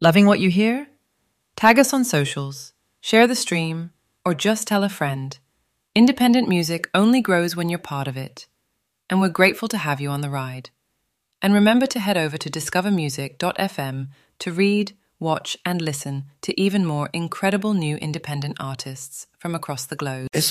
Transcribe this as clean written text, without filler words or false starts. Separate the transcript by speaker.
Speaker 1: Loving what you hear? Tag us on socials, share the stream, or just tell a friend. Independent music only grows when you're part of it, and we're grateful to have you on the ride. And remember to head over to discovermusic.fm to read, watch, and listen to even more incredible new independent artists from across the globe.